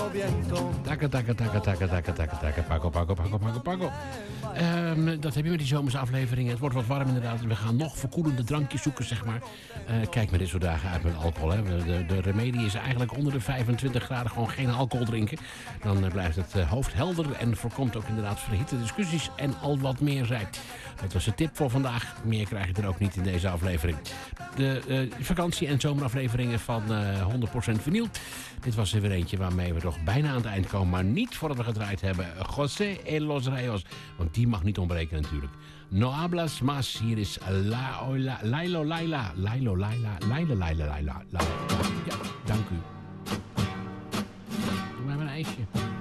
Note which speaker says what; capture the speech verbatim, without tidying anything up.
Speaker 1: Taka, taka, taka, taka, taka, taka, taka. Paco, Paco, Paco, Paco, Paco. Um, dat heb je met die zomerse afleveringen. Het wordt wat warm inderdaad. We gaan nog verkoelende drankjes zoeken, zeg maar. Uh, kijk maar dit soort dagen uit met alcohol. Hè. De, de remedie is eigenlijk onder de vijfentwintig graden gewoon geen alcohol drinken. Dan uh, blijft het uh, hoofd helder en voorkomt ook inderdaad verhitte discussies en al wat meer zij. Dat was de tip voor vandaag. Meer krijg je er ook niet in deze aflevering. De uh, vakantie- en zomerafleveringen van uh, honderd procent vinyl. Dit was er weer eentje waarmee we toch bijna aan het eind komen. Maar niet voordat we gedraaid hebben. José en Los Reyes. Want die mag niet ontbreken natuurlijk. No hablas más. Hier is La, la, Lailo Laila. Lailo Laila. Laila Laila Laila. Ja, dank u. Doe maar een ijsje.